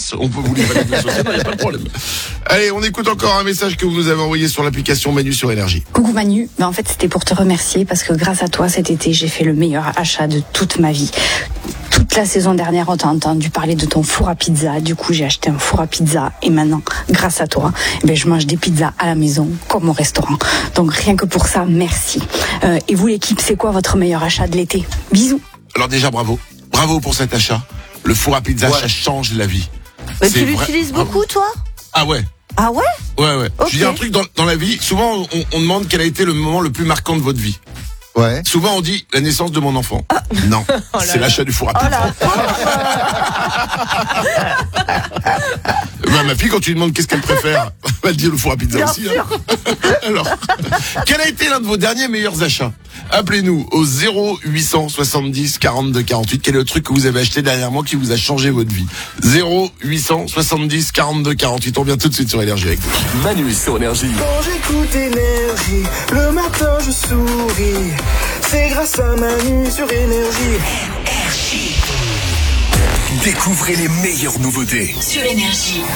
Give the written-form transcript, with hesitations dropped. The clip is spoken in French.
Mars, on peut vous livrer les deux saucisses, il n'y a pas de problème. Allez, on écoute encore un message que vous nous avez envoyé sur l'application Manu sur Énergie. Coucou Manu, en fait c'était pour te remercier parce que grâce à toi cet été j'ai fait le meilleur achat de toute ma vie. Toute la saison dernière on t'a entendu parler de ton four à pizza, du coup j'ai acheté un four à pizza et maintenant grâce à toi je mange des pizzas à la maison comme au restaurant. Donc rien que pour ça, merci. Et vous l'équipe, c'est quoi votre meilleur achat de l'été? Bisous. Alors déjà bravo pour cet achat. Le four à pizza, ça change la vie. Mais tu l'utilises beaucoup toi? Ah ouais. Ah ouais? Ouais. Okay. Je dis un truc dans la vie, souvent on demande quel a été le moment le plus marquant de votre vie. Ouais. Souvent on dit la naissance de mon enfant. Non, c'est l'achat du four à pizza. Ma fille, quand tu lui demandes qu'est-ce qu'elle préfère, elle dit le four à pizza bien aussi. Hein. Alors, quel a été l'un de vos derniers meilleurs achats? Appelez-nous au 0870 42 48. Quel est le truc que vous avez acheté dernièrement qui vous a changé votre vie? 0870 42 48. On vient tout de suite sur Énergie avec vous. Manu sur Énergie. Quand j'écoute Énergie, le matin je souris. C'est grâce à Manu sur Énergie. Découvrez les meilleures nouveautés. Sur Énergie.